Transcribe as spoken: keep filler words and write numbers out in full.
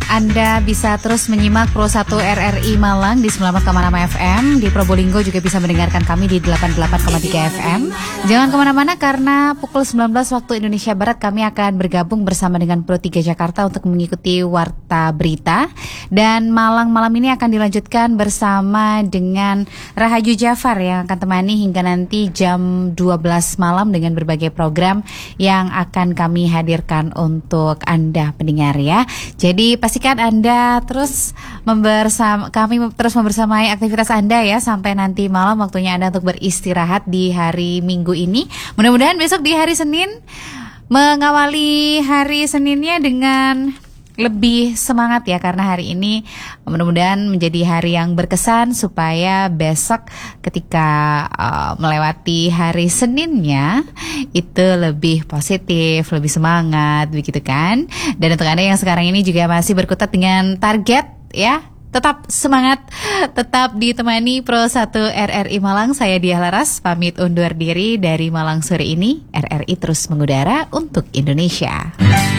Anda bisa terus menyimak Pro satu R R I Malang di sembilan belas koma enam F M. Di Probolinggo juga bisa mendengarkan kami di delapan puluh delapan koma tiga F M. Jangan kemana-mana karena pukul sembilan belas waktu Indonesia Barat kami akan bergabung bersama dengan Pro tiga Jakarta untuk mengikuti Warta Berita. Dan Malang malam ini akan dilanjutkan bersama dengan Rahayu Jafar yang akan temani hingga nanti jam dua belas malam dengan berbagai program yang akan kami hadirkan untuk Anda pendengar ya. Jadi pastikan Anda terus membersama kami terus membersamai aktivitas Anda ya sampai nanti malam waktunya Anda untuk beristirahat di hari Minggu ini. Mudah-mudahan besok di hari Senin mengawali hari Seninnya dengan lebih semangat ya, karena hari ini mudah-mudahan menjadi hari yang berkesan supaya besok ketika uh, melewati hari Seninnya itu lebih positif, lebih semangat begitu kan. Dan untuk Anda yang sekarang ini juga masih berkutat dengan target ya, tetap semangat, tetap ditemani Pro satu R R I Malang. Saya Diah Laras pamit undur diri dari Malang sore ini. R R I terus mengudara untuk Indonesia.